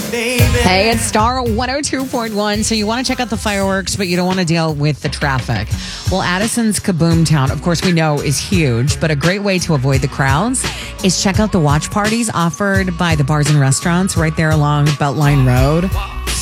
Hey, it's Star 102.1. So you want to check out the fireworks, but you don't want to deal with the traffic. Well, Addison's Kaboom Town, of course, we know is huge, but a great way to avoid the crowds is check out the watch parties offered by the bars and restaurants right there along Beltline Road.